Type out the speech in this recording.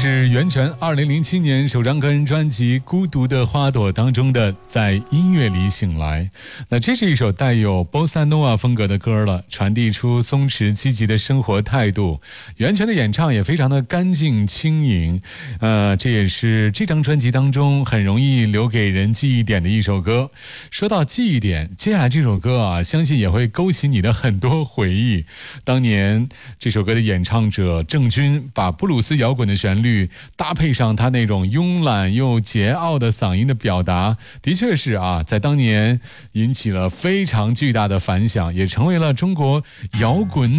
这是袁泉2007年首张个人专辑《孤独的花朵》当中的《在音乐里醒来》。那这是一首带有波萨诺瓦风格的歌了，传递出松弛积极的生活态度。袁泉的演唱也非常的干净轻盈，这也是这张专辑当中很容易留给人记忆点的一首歌。说到记忆点，接下来这首歌啊，相信也会勾起你的很多回忆。当年这首歌的演唱者郑钧把布鲁斯摇滚的旋律搭配上他那种慵懒又桀骜的嗓音的表达，的确是在当年引起了非常巨大的反响，也成为了中国摇滚